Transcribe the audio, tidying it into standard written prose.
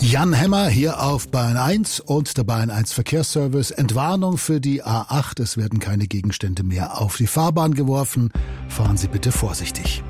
Jan Hemmer hier auf Bayern 1 und der Bayern 1 Verkehrsservice. Entwarnung für die A8. Es werden keine Gegenstände mehr auf die Fahrbahn geworfen. Fahren Sie bitte vorsichtig.